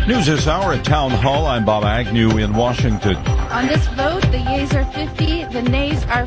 News this hour at Town Hall. I'm Bob Agnew in Washington. On this vote, the yeas are 50, the nays are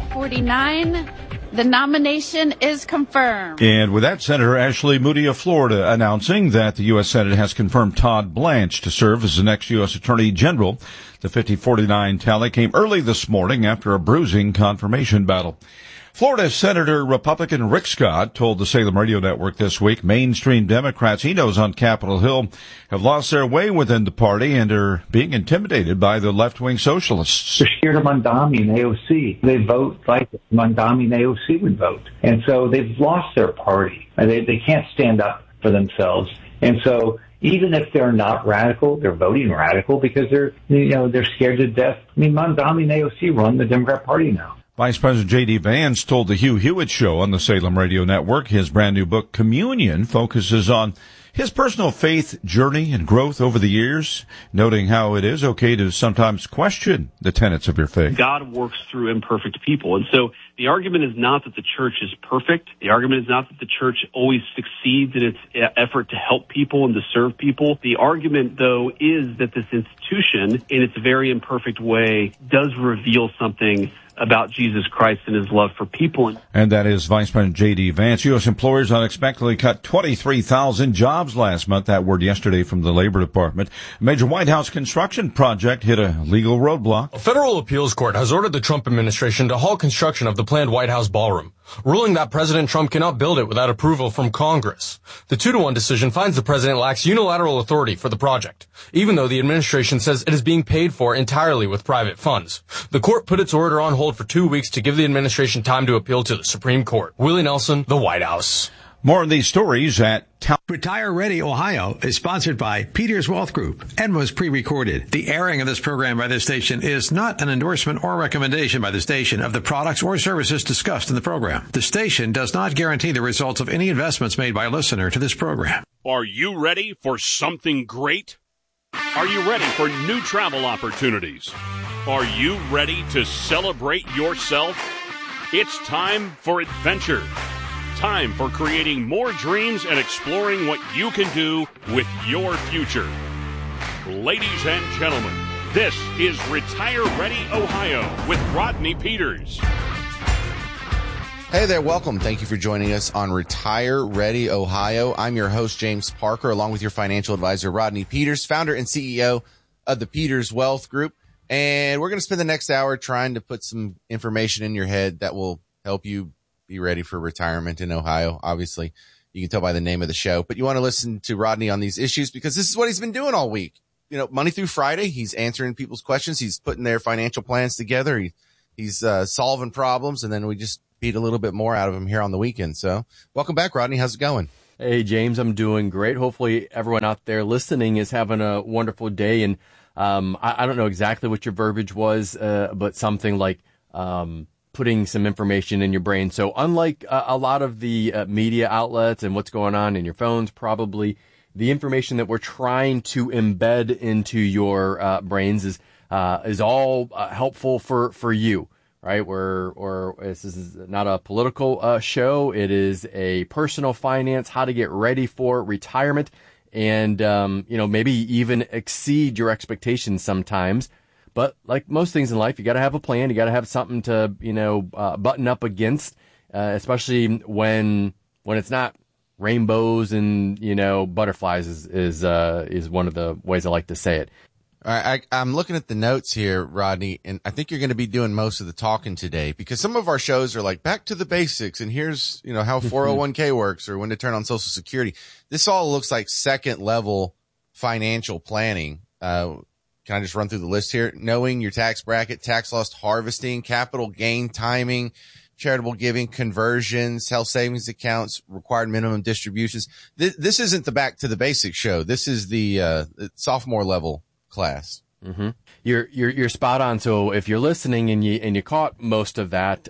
49. The nomination is confirmed. And with that, Senator Ashley Moody of Florida announcing that the U.S. Senate has confirmed Todd Blanche to serve as the next U.S. Attorney General. The 50-49 tally came early this morning after a bruising confirmation battle. Florida Senator Republican Rick Scott told the Salem Radio Network this week mainstream Democrats he knows on Capitol Hill have lost their way within the party and are being intimidated by the left-wing socialists. They're scared of Mamdani and AOC. They vote like Mamdani and AOC would vote. And so they've lost their party. They can't stand up for themselves. And so even if they're not radical, they're voting radical because they're scared to death. I mean, Mamdani and AOC run the Democrat Party now. Vice President J.D. Vance told the Hugh Hewitt Show on the Salem Radio Network his brand new book, Communion, focuses on his personal faith journey and growth over the years, noting how it is okay to sometimes question the tenets of your faith. God works through imperfect people. And so the argument is not that the church is perfect. The argument is not that the church always succeeds in its effort to help people and to serve people. The argument, though, is that this institution, in its very imperfect way, does reveal something about Jesus Christ and his love for people. And that is Vice President J.D. Vance. U.S. employers unexpectedly cut 23,000 jobs last month. That word yesterday from the Labor Department. A major White House construction project hit a legal roadblock. A federal appeals court has ordered the Trump administration to halt construction of the planned White House ballroom, ruling that President Trump cannot build it without approval from Congress. The 2-1 decision finds the president lacks unilateral authority for the project, even though the administration says it is being paid for entirely with private funds. The court put its order on hold for 2 weeks to give the administration time to appeal to the Supreme Court. Willie Nelson, The White House. More of these stories at Retire Ready Ohio is sponsored by Peters Wealth Group and was pre-recorded. The airing of this program by this station is not an endorsement or recommendation by the station of the products or services discussed in the program. The station does not guarantee the results of any investments made by a listener to this program. Are you ready for something great? Are you ready for new travel opportunities? Are you ready to celebrate yourself? It's time for adventure. Time for creating more dreams and exploring what you can do with your future. Ladies and gentlemen, this is Retire Ready Ohio with Rodney Peters. Hey there, welcome. Thank you for joining us on Retire Ready Ohio. I'm your host, James Parker, along with your financial advisor, Rodney Peters, founder and CEO of the Peters Wealth Group. And we're going to spend the next hour trying to put some information in your head that will help you be ready for retirement in Ohio. Obviously, you can tell by the name of the show, but you want to listen to Rodney on these issues because this is what he's been doing all week. You know, Monday through Friday, he's answering people's questions. He's putting their financial plans together. He's solving problems, and then we just beat a little bit more out of him here on the weekend. So welcome back, Rodney. How's it going? Hey, James, I'm doing great. Hopefully everyone out there listening is having a wonderful day. And I don't know exactly what your verbiage was, but something like putting some information in your brain. So unlike a lot of the media outlets and what's going on in your phones, probably the information that we're trying to embed into your brains is all helpful for you, right? This is not a political show. It is a personal finance, how to get ready for retirement and, maybe even exceed your expectations sometimes. But like most things in life, you got to have a plan. You got to have something to, button up against, especially when it's not rainbows and, butterflies is one of the ways I like to say it. All right, I'm looking at the notes here, Rodney, and I think you're going to be doing most of the talking today because some of our shows are like back to the basics and here's, how 401k works or when to turn on Social Security. This all looks like second level financial planning. Can I just run through the list here? Knowing your tax bracket, tax loss harvesting, capital gain timing, charitable giving, conversions, health savings accounts, required minimum distributions. This isn't the back to the basics show. This is the sophomore level class. Mm-hmm. You're spot on. So if you're listening and you caught most of that,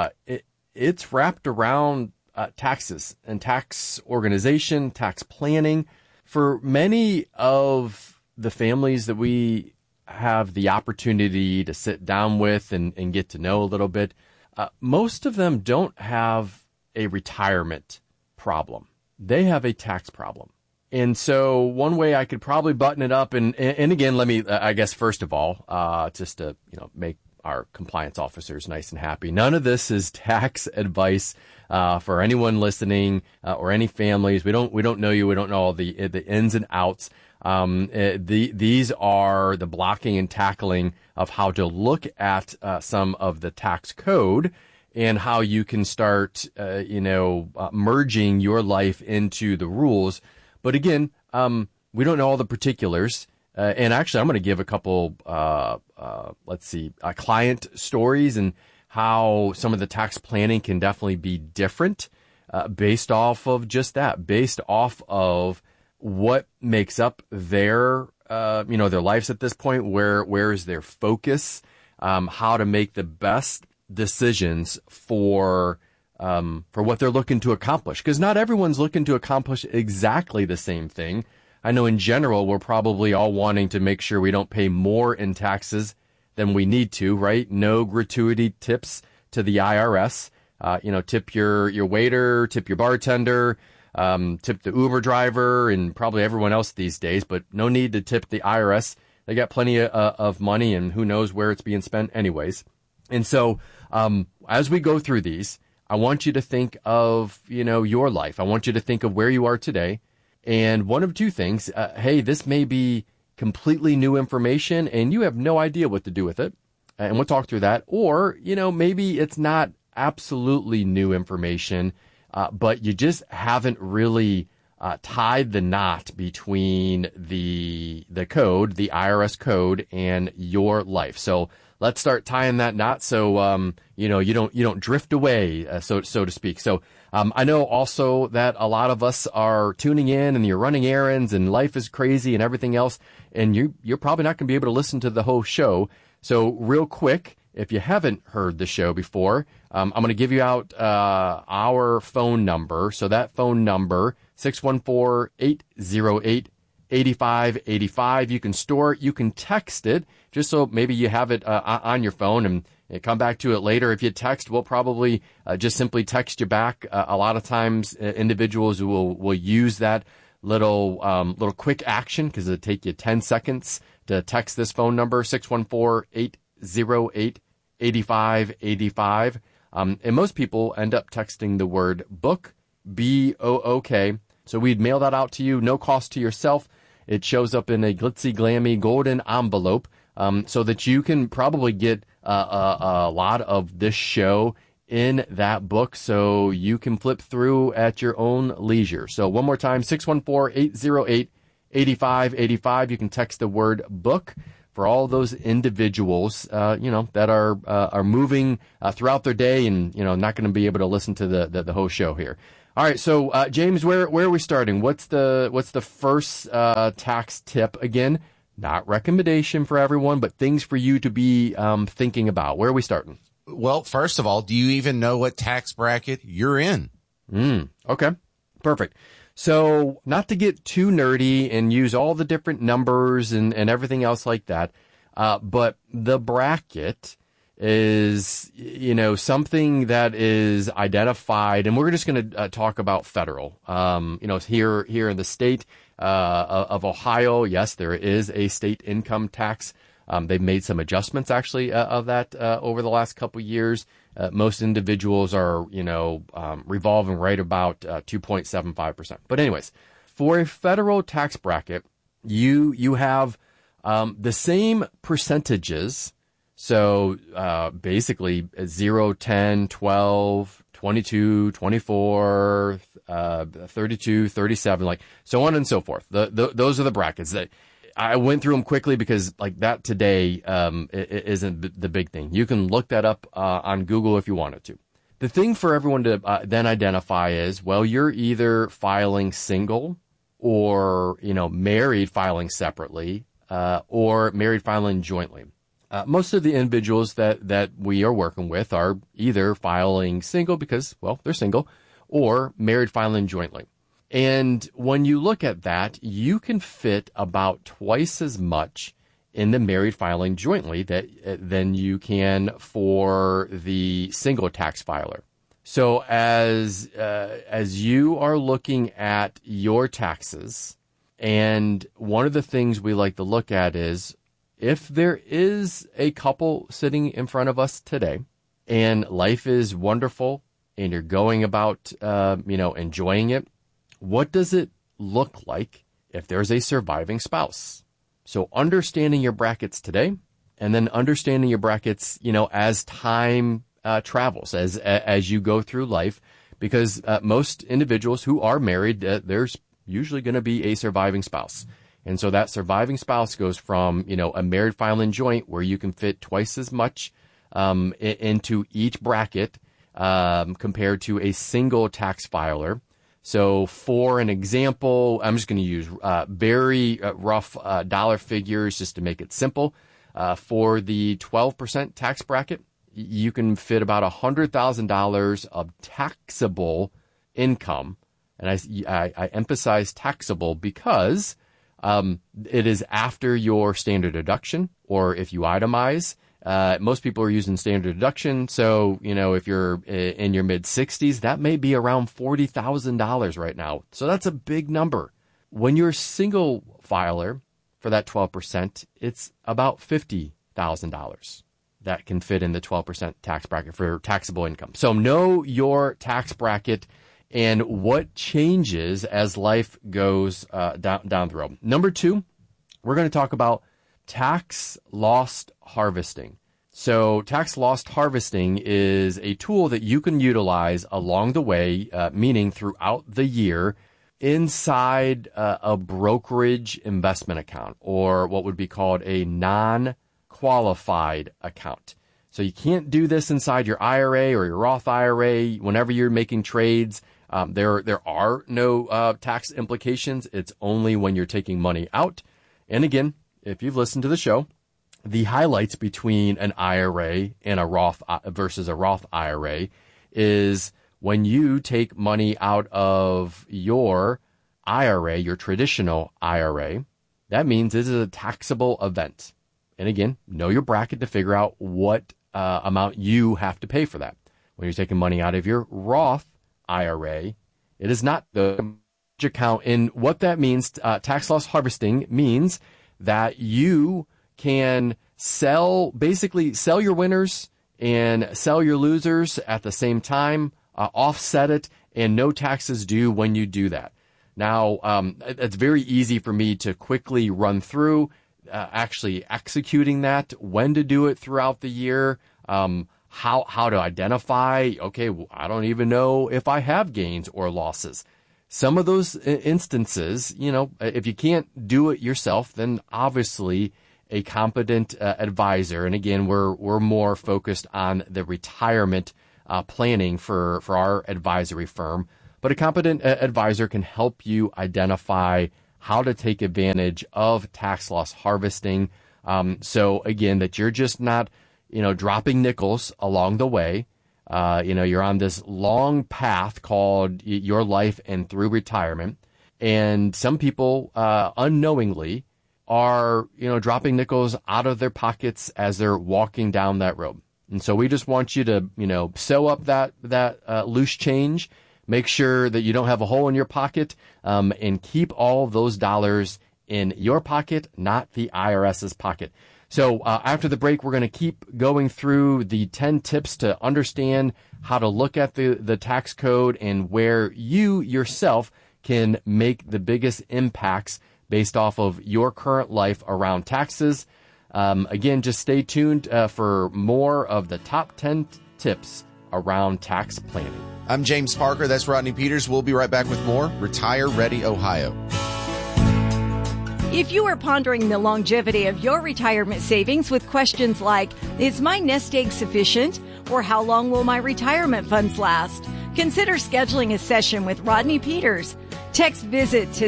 it's wrapped around taxes and tax organization, tax planning. For many of the families that we have the opportunity to sit down with and get to know a little bit, most of them don't have a retirement problem. They have a tax problem. And so one way I could probably button it up, and again, let me, I guess, first of all, just to, make our compliance officers nice and happy. None of this is tax advice, for anyone listening, or any families. We don't know you. We don't know all the ins and outs. These are the blocking and tackling of how to look at, some of the tax code and how you can start, merging your life into the rules. But again, we don't know all the particulars. And actually, I'm going to give a couple, client stories and how some of the tax planning can definitely be different, based off of just that, based off of what makes up their lives at this point, where is their focus, how to make the best decisions for what they're looking to accomplish. Because not everyone's looking to accomplish exactly the same thing. I know in general, we're probably all wanting to make sure we don't pay more in taxes than we need to, right? No gratuity tips to the IRS. Tip your waiter, tip your bartender, tip the Uber driver, and probably everyone else these days, but no need to tip the IRS. They got plenty of money, and who knows where it's being spent anyways. And so, as we go through these, I want you to think of, your life. I want you to think of where you are today. And one of two things, hey, this may be completely new information and you have no idea what to do with it. And we'll talk through that. Or, maybe it's not absolutely new information, but you just haven't really tied the knot between the code, the IRS code, and your life. So let's start tying that knot so you don't drift away, so to speak. So I know also that a lot of us are tuning in and you're running errands and life is crazy and everything else, and you're probably not going to be able to listen to the whole show. So real quick, if you haven't heard the show before, I'm going to give you out our phone number. So that phone number, 614-808-8585. You can store it. You can text it just so maybe you have it on your phone and come back to it later. If you text, we'll probably just simply text you back. A lot of times individuals will use that little quick action because it'll take you 10 seconds to text this phone number, 614-808-8585. And most people end up texting the word book, B-O-O-K. So we'd mail that out to you, no cost to yourself. It shows up in a glitzy, glammy, golden envelope, so that you can probably get a lot of this show in that book so you can flip through at your own leisure. So one more time, 614-808-8585. You can text the word book for all those individuals, that are moving throughout their day and, not going to be able to listen to the whole show here. All right. So, James, where are we starting? What's the first tax tip? Again, not recommendation for everyone, but things for you to be thinking about. Where are we starting? Well, first of all, do you even know what tax bracket you're in? Okay. Perfect. So not to get too nerdy and use all the different numbers and everything else like that, but the bracket is, something that is identified, and we're just going to talk about federal. Here in the state of Ohio, yes, there is a state income tax. They've made some adjustments actually of that over the last couple of years. Most individuals are, revolving right about 2.75%. But anyways, for a federal tax bracket, you have the same percentages. So basically 0, 10, 12, 22, 24, 32, 37, like so on and so forth. Those are the brackets that I went through them quickly because like that today isn't the big thing. You can look that up on Google if you wanted to. The thing for everyone to then identify is, well, you're either filing single or, married filing separately or married filing jointly. Most of the individuals that we are working with are either filing single because, well, they're single, or married filing jointly. And when you look at that, you can fit about twice as much in the married filing jointly than you can for the single tax filer. So as you are looking at your taxes, And one of the things we like to look at is if there is a couple sitting in front of us today and life is wonderful and you're going about, enjoying it, what does it look like if there's a surviving spouse? So understanding your brackets today and then understanding your brackets, as time travels, as you go through life, because most individuals who are married, there's usually going to be a surviving spouse. And so that surviving spouse goes from, a married filing joint where you can fit twice as much into each bracket compared to a single tax filer. So for an example, I'm just going to use very rough dollar figures just to make it simple. For the 12% tax bracket, you can fit about $100,000 of taxable income. And I emphasize taxable because it is after your standard deduction, or if you itemize. Most people are using standard deduction. So, if you're in your mid-60s, that may be around $40,000 right now. So that's a big number. When you're a single filer for that 12%, it's about $50,000 that can fit in the 12% tax bracket for taxable income. So know your tax bracket and what changes as life goes down the road. Number 2, we're going to talk about tax loss harvesting. So tax loss harvesting is a tool that you can utilize along the way, meaning throughout the year, inside a brokerage investment account, or what would be called a non-qualified account. So you can't do this inside your IRA or your Roth IRA whenever you're making trades. There are no tax implications. It's only when you're taking money out. And again, if you've listened to the show, the highlights between an IRA and a Roth versus a Roth IRA is when you take money out of your IRA, your traditional IRA, that means this is a taxable event. And again, know your bracket to figure out what amount you have to pay for that. When you're taking money out of your Roth IRA, it is not the account. And what that means, tax loss harvesting means that you can basically sell your winners and sell your losers at the same time, offset it, and no taxes due when you do that. Now, it's very easy for me to quickly run through actually executing that, when to do it throughout the year, how to identify, okay, I don't even know if I have gains or losses. Some of those instances, if you can't do it yourself, then obviously a competent advisor, and again, we're more focused on the retirement planning for our advisory firm, but a competent advisor can help you identify how to take advantage of tax loss harvesting. So again, that you're just not, dropping nickels along the way. You're on this long path called your life and through retirement. And some people, unknowingly are, dropping nickels out of their pockets as they're walking down that road. And so we just want you to, sew up that loose change, make sure that you don't have a hole in your pocket, and keep all of those dollars in your pocket, not the IRS's pocket. So after the break, we're going to keep going through the 10 tips to understand how to look at the tax code and where you yourself can make the biggest impacts based off of your current life around taxes. Again, just stay tuned for more of the top 10 tips around tax planning. I'm James Parker. That's Rodney Peters. We'll be right back with more Retire Ready Ohio. If you are pondering the longevity of your retirement savings with questions like, is my nest egg sufficient? Or how long will my retirement funds last? Consider scheduling a session with Rodney Peters. Text VISIT to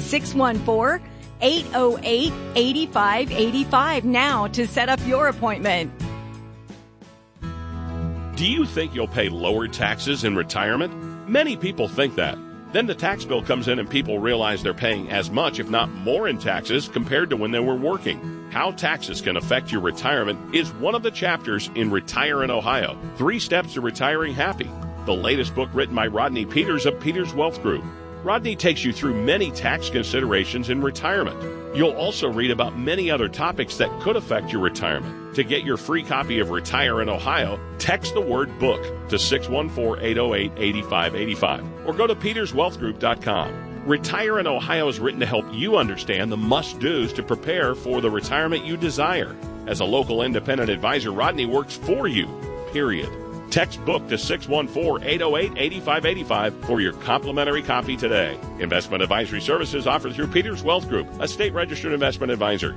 614-808-8585 now to set up your appointment. Do you think you'll pay lower taxes in retirement? Many people think that. Then the tax bill comes in and people realize they're paying as much, if not more, in taxes compared to when they were working. How taxes can affect your retirement is one of the chapters in Retire in Ohio, 3 Steps to Retiring Happy, the latest book written by Rodney Peters of Peters Wealth Group. Rodney takes you through many tax considerations in retirement. You'll also read about many other topics that could affect your retirement. To get your free copy of Retire in Ohio, text the word book to 614-808-8585 or go to peterswealthgroup.com. Retire in Ohio is written to help you understand the must-dos to prepare for the retirement you desire. As a local independent advisor, Rodney works for you, period. Text book to 614-808-8585 for your complimentary copy today. Investment advisory services offered through Peters Wealth Group, a state-registered investment advisor.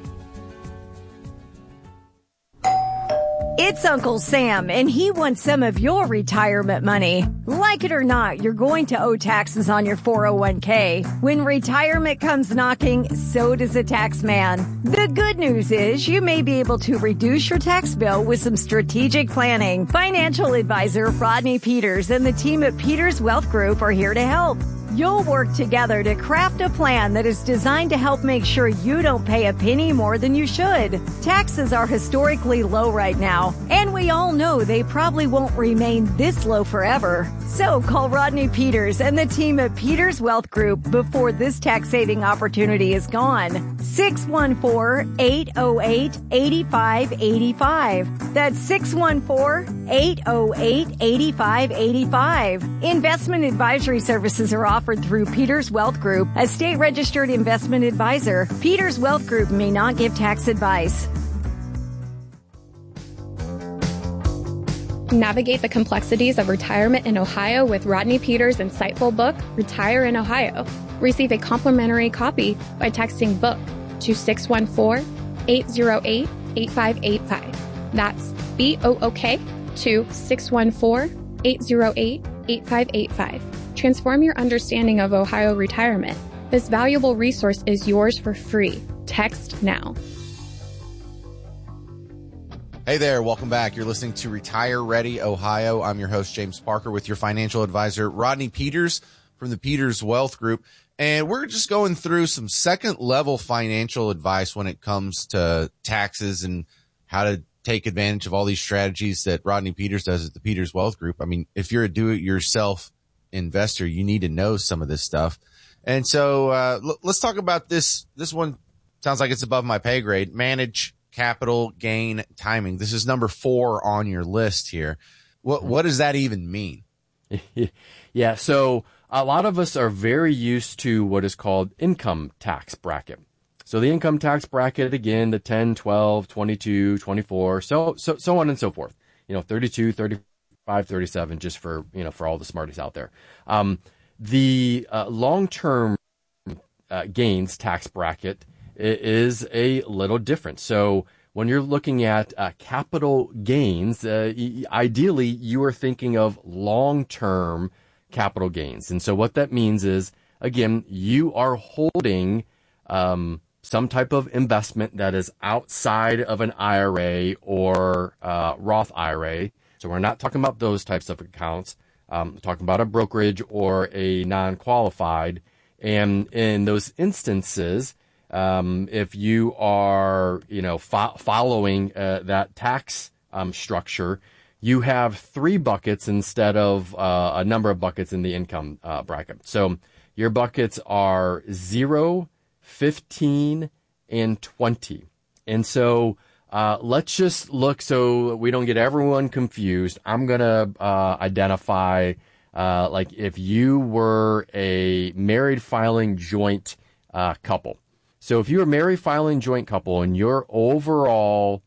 It's Uncle Sam, and he wants some of your retirement money. Like it or not, you're going to owe taxes on your 401k. When retirement comes knocking, so does a tax man. The good news is you may be able to reduce your tax bill with some strategic planning. Financial advisor Rodney Peters and the team at Peters Wealth Group are here to help. You'll work together to craft a plan that is designed to help make sure you don't pay a penny more than you should. Taxes are historically low right now, and we all know they probably won't remain this low forever. So call Rodney Peters and the team at Peters Wealth Group before this tax-saving opportunity is gone. 614-808-8585. That's 614-808-8585. Investment advisory services are offered through Peters Wealth Group, a state-registered investment advisor. Peters Wealth Group may not give tax advice. Navigate the complexities of retirement in Ohio with Rodney Peters' insightful book, Retire in Ohio. Receive a complimentary copy by texting BOOK to 614-808-8585. That's BOOK to 614-808-8585. Transform your understanding of Ohio retirement. This valuable resource is yours for free. Text now. Hey there, welcome back. You're listening to Retire Ready Ohio. I'm your host, James Parker, with your financial advisor, Rodney Peters from the Peters Wealth Group. And we're just going through some second-level financial advice when it comes to taxes and how to take advantage of all these strategies that Rodney Peters does at the Peters Wealth Group. I mean, if you're a do-it-yourself investor, you need to know some of this stuff. And so let's talk about this. This one sounds like it's above my pay grade. Manage capital gain timing. This is number 4 on your list here. What does that even mean? Yeah, so a lot of us are very used to what is called income tax bracket. So the income tax bracket, again, the 10, 12, 22, 24, so on and so forth. 32, 35, 37, just for all the smarties out there. The long-term gains tax bracket is a little different. So when you're looking at capital gains, ideally you are thinking of long-term capital gains. And so what that means is, again, you are holding some type of investment that is outside of an IRA or Roth IRA. So we're not talking about those types of accounts. We're talking about a brokerage or a non-qualified. And in those instances, if you are, following that tax structure, you have 3 buckets instead of a number of buckets in the income bracket. So your buckets are 0, 15, and 20. And so let's just look so we don't get everyone confused. I'm going to identify like if you were a married filing joint couple. So if you're a married filing joint couple and your overall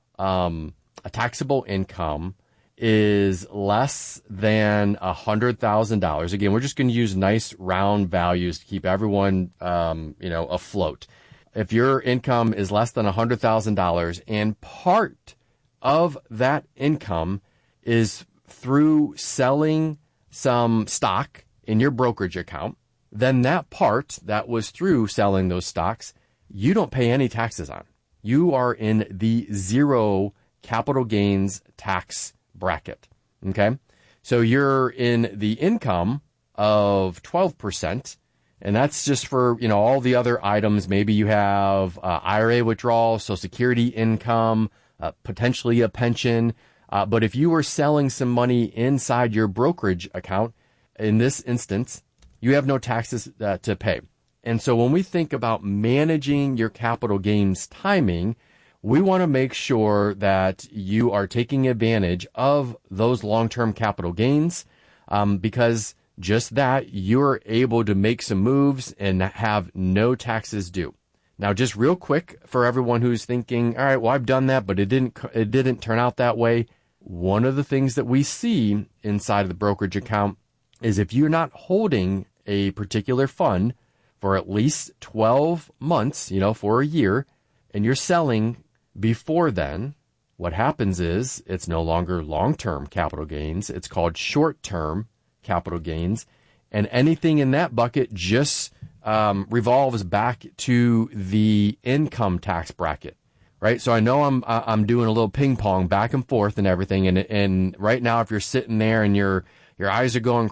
taxable income is less than $100,000, again, we're just going to use nice round values to keep everyone, afloat. If your income is less than $100,000 and part of that income is through selling some stock in your brokerage account, then that part that was through selling those stocks, you don't pay any taxes on. You are in the 0 capital gains tax bracket. Okay. So you're in the income of 12%. And that's just for, all the other items. Maybe you have IRA withdrawal, Social Security income, potentially a pension. But if you were selling some money inside your brokerage account, in this instance, you have no taxes to pay. And so when we think about managing your capital gains timing, we want to make sure that you are taking advantage of those long-term capital gains, because just that, you're able to make some moves and have no taxes due. Now, just real quick for everyone who's thinking, all right, well, I've done that, but it didn't turn out that way. One of the things that we see inside of the brokerage account is if you're not holding a particular fund for at least 12 months, for a year, and you're selling before then, what happens is it's no longer long-term capital gains. It's called short-term capital gains. And anything in that bucket just revolves back to the income tax bracket, right? So I know I'm doing a little ping pong back and forth and everything. And right now, if you're sitting there and your eyes are going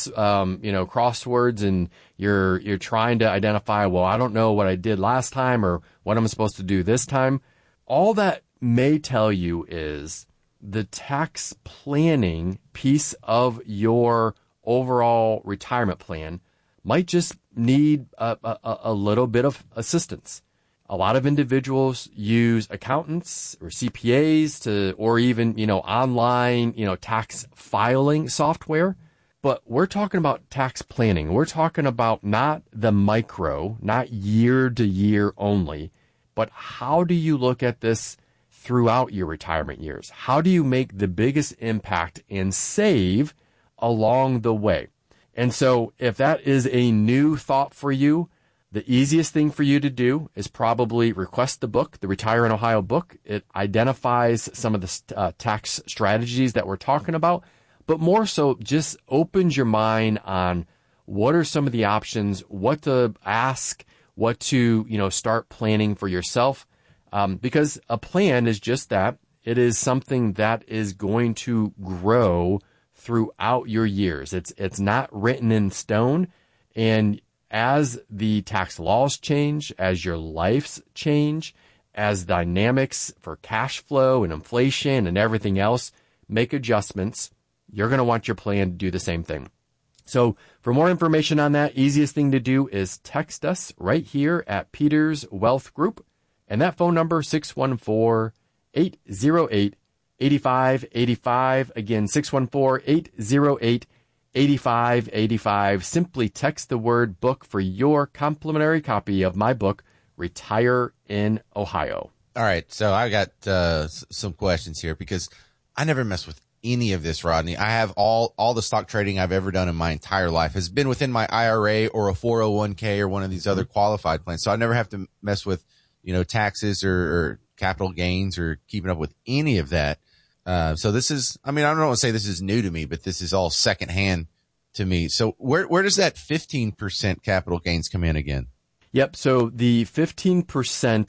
crosswords, and you're trying to identify, well, I don't know what I did last time or what I'm supposed to do this time. All that may tell you is the tax planning piece of your overall retirement plan might just need a little bit of assistance. A lot of individuals use accountants or CPAs or even, online, tax filing software. But we're talking about tax planning. We're talking about not the micro, not year to year only, but how do you look at this throughout your retirement years? How do you make the biggest impact and save along the way? And so if that is a new thought for you, the easiest thing for you to do is probably request the book, the Retire in Ohio book. It identifies some of the tax strategies that we're talking about, but more so just opens your mind on what are some of the options, what to ask, what to, start planning for yourself. Because a plan is just that. It is something that is going to grow throughout your years. It's not written in stone. And as the tax laws change, as your lives change, as dynamics for cash flow and inflation and everything else make adjustments, you're going to want your plan to do the same thing. So for more information on that, easiest thing to do is text us right here at Peters Wealth Group. And that phone number, 614-808-8585. Again, 614-808-8585. Simply text the word book for your complimentary copy of my book, Retire in Ohio. All right. So I got some questions here because I never mess with any of this, Rodney. I have all the stock trading I've ever done in my entire life has been within my IRA or a 401k or one of these other qualified plans. So I never have to mess with, taxes or capital gains or keeping up with any of that. So this is, I don't want to say this is new to me, but this is all secondhand to me. So where does that 15% capital gains come in again? Yep. So the 15%